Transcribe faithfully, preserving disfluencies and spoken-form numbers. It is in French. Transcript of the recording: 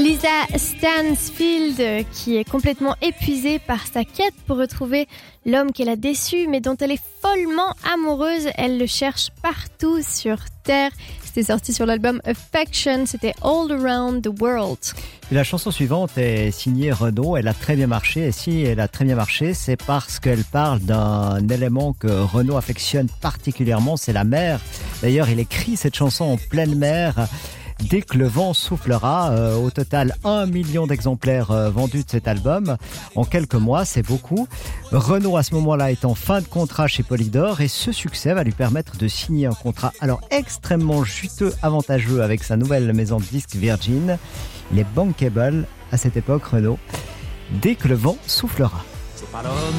Lisa Stansfield, qui est complètement épuisée par sa quête pour retrouver l'homme qu'elle a déçu, mais dont elle est follement amoureuse. Elle le cherche partout sur Terre. C'était sorti sur l'album Affection, c'était All Around the World. Et la chanson suivante est signée Renaud, elle a très bien marché, et si elle a très bien marché, c'est parce qu'elle parle d'un élément que Renaud affectionne particulièrement, c'est la mer. D'ailleurs, il écrit cette chanson en pleine mer. Dès que le vent soufflera, euh, au total un million d'exemplaires euh, vendus de cet album. En quelques mois, c'est beaucoup. Renaud, à ce moment-là, est en fin de contrat chez Polydor et ce succès va lui permettre de signer un contrat alors extrêmement juteux, avantageux avec sa nouvelle maison de disques Virgin. Il est bankable à cette époque, Renaud. Dès que le vent soufflera. C'est pas l'homme